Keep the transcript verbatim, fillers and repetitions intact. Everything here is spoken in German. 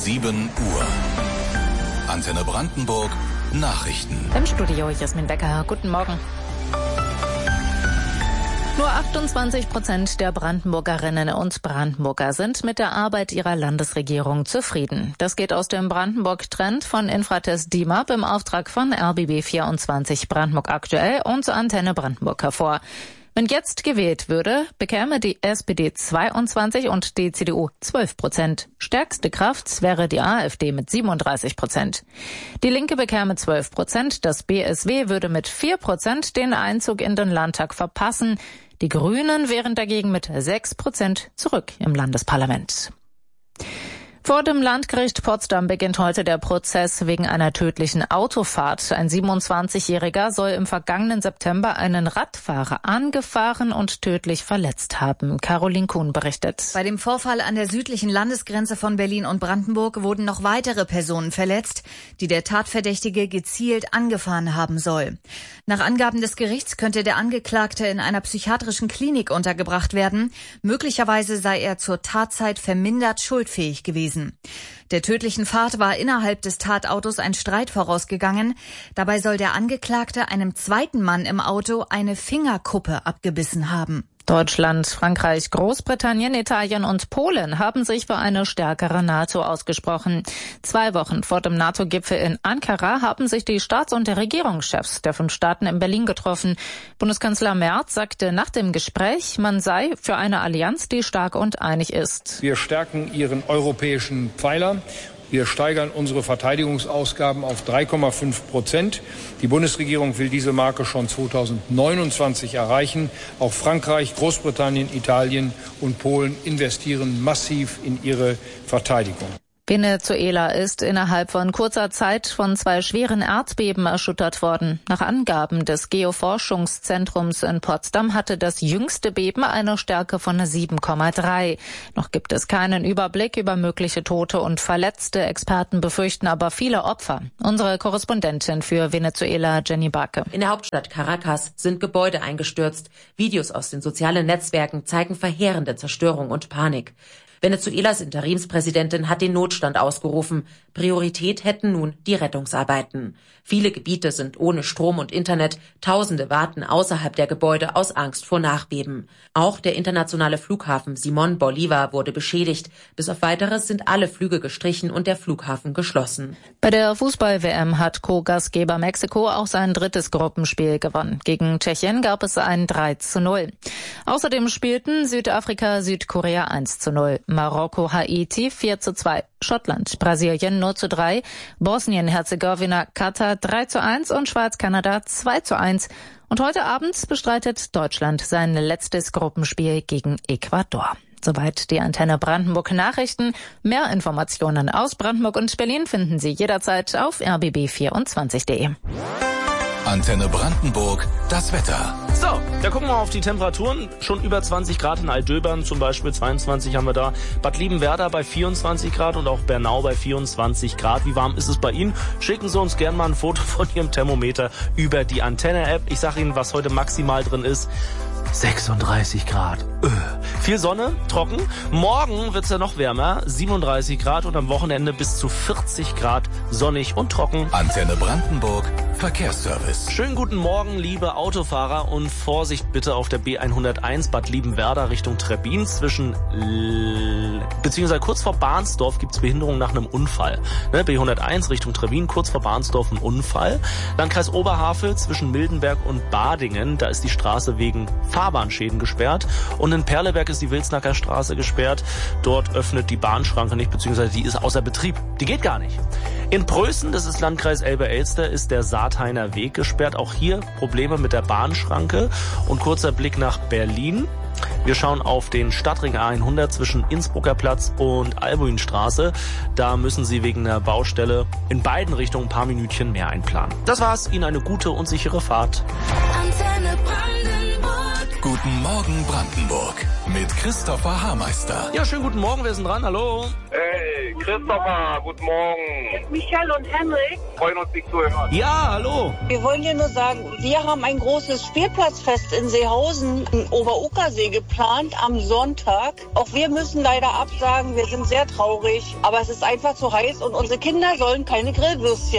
sieben Uhr. Antenne Brandenburg, Nachrichten. Im Studio Jasmin Becker. Guten Morgen. Nur achtundzwanzig Prozent der Brandenburgerinnen und Brandenburger sind mit der Arbeit ihrer Landesregierung zufrieden. Das geht aus dem Brandenburg-Trend von Infratest DIMAP im Auftrag von R B B vierundzwanzig Brandenburg aktuell und Antenne Brandenburg hervor. Wenn jetzt gewählt würde, bekäme die S P D zweiundzwanzig und die C D U zwölf Prozent. Stärkste Kraft wäre die AfD mit siebenunddreißig Prozent. Die Linke bekäme zwölf Prozent, das B S W würde mit vier Prozent den Einzug in den Landtag verpassen. Die Grünen wären dagegen mit sechs Prozent zurück im Landesparlament. Vor dem Landgericht Potsdam beginnt heute der Prozess wegen einer tödlichen Autofahrt. Ein siebenundzwanzigjähriger soll im vergangenen September einen Radfahrer angefahren und tödlich verletzt haben. Caroline Kuhn berichtet. Bei dem Vorfall an der südlichen Landesgrenze von Berlin und Brandenburg wurden noch weitere Personen verletzt, die der Tatverdächtige gezielt angefahren haben soll. Nach Angaben des Gerichts könnte der Angeklagte in einer psychiatrischen Klinik untergebracht werden. Möglicherweise sei er zur Tatzeit vermindert schuldfähig gewesen. Der tödlichen Fahrt war innerhalb des Tatautos ein Streit vorausgegangen. Dabei soll der Angeklagte einem zweiten Mann im Auto eine Fingerkuppe abgebissen haben. Deutschland, Frankreich, Großbritannien, Italien und Polen haben sich für eine stärkere NATO ausgesprochen. Zwei Wochen vor dem NATO-Gipfel in Ankara haben sich die Staats- und Regierungschefs der fünf Staaten in Berlin getroffen. Bundeskanzler Merz sagte nach dem Gespräch, man sei für eine Allianz, die stark und einig ist. Wir stärken ihren europäischen Pfeiler. Wir steigern unsere Verteidigungsausgaben auf drei Komma fünf Prozent. Die Bundesregierung will diese Marke schon zweitausendneunundzwanzig erreichen. Auch Frankreich, Großbritannien, Italien und Polen investieren massiv in ihre Verteidigung. Venezuela ist innerhalb von kurzer Zeit von zwei schweren Erdbeben erschüttert worden. Nach Angaben des Geoforschungszentrums in Potsdam hatte das jüngste Beben eine Stärke von sieben Komma drei. Noch gibt es keinen Überblick über mögliche Tote und Verletzte. Experten befürchten aber viele Opfer. Unsere Korrespondentin für Venezuela, Jenny Barke. In der Hauptstadt Caracas sind Gebäude eingestürzt. Videos aus den sozialen Netzwerken zeigen verheerende Zerstörung und Panik. Venezuelas Interimspräsidentin hat den Notstand ausgerufen. Priorität hätten nun die Rettungsarbeiten. Viele Gebiete sind ohne Strom und Internet. Tausende warten außerhalb der Gebäude aus Angst vor Nachbeben. Auch der internationale Flughafen Simón Bolívar wurde beschädigt. Bis auf Weiteres sind alle Flüge gestrichen und der Flughafen geschlossen. Bei der Fußball-W M hat Co-Gastgeber Mexiko auch sein drittes Gruppenspiel gewonnen. Gegen Tschechien gab es ein drei zu null. Außerdem spielten Südafrika, Südkorea eins zu null. Marokko, Haiti vier zu zwei, Schottland, Brasilien null zu drei, Bosnien-Herzegowina, Katar drei zu eins und Schweiz-Kanada zwei zu eins. Und heute Abend bestreitet Deutschland sein letztes Gruppenspiel gegen Ecuador. Soweit die Antenne Brandenburg Nachrichten. Mehr Informationen aus Brandenburg und Berlin finden Sie jederzeit auf r b b vierundzwanzig punkt de. Antenne Brandenburg, das Wetter. So, da gucken wir auf die Temperaturen. Schon über zwanzig Grad in Altdöbern, zum Beispiel zweiundzwanzig haben wir da. Bad Liebenwerda bei vierundzwanzig Grad und auch Bernau bei vierundzwanzig Grad. Wie warm ist es bei Ihnen? Schicken Sie uns gerne mal ein Foto von Ihrem Thermometer über die Antenne-App. Ich sage Ihnen, was heute maximal drin ist. sechsunddreißig Grad. Öh. Viel Sonne, trocken. Morgen wird's ja noch wärmer, siebenunddreißig Grad und am Wochenende bis zu vierzig Grad sonnig und trocken. Antenne Brandenburg, Verkehrsservice. Schönen guten Morgen, liebe Autofahrer, und Vorsicht bitte auf der B hunderteins Bad Liebenwerda Richtung Trebbin. Zwischen L beziehungsweise kurz vor Bahnsdorf gibt's Behinderung nach einem Unfall. Ne, B hunderteins Richtung Trebbin, kurz vor Bahnsdorf ein Unfall. Landkreis Oberhavel zwischen Mildenberg und Badingen, da ist die Straße wegen Fahrbahnschäden gesperrt. Und in Perleberg ist die Wilsnacker Straße gesperrt. Dort öffnet die Bahnschranke nicht, beziehungsweise die ist außer Betrieb. Die geht gar nicht. In Prößen, das ist Landkreis Elbe-Elster, ist der Saathainer Weg gesperrt. Auch hier Probleme mit der Bahnschranke. Und kurzer Blick nach Berlin. Wir schauen auf den Stadtring A hundert zwischen Innsbrucker Platz und Albuinstraße. Da müssen Sie wegen der Baustelle in beiden Richtungen ein paar Minütchen mehr einplanen. Das war's. Ihnen eine gute und sichere Fahrt. Antenne Brandenburg. Guten Morgen Brandenburg mit Christopher Hameister. Ja, schönen guten Morgen, wir sind dran, hallo. Hey, Christopher, guten Morgen. Michelle und Henrik. Freuen uns, dich zu hören. Ja, hallo. Wir wollen dir nur sagen, wir haben ein großes Spielplatzfest in Seehausen im Oberuckersee geplant am Sonntag. Auch wir müssen leider absagen, wir sind sehr traurig, aber es ist einfach zu heiß und unsere Kinder sollen keine Grillwürstchen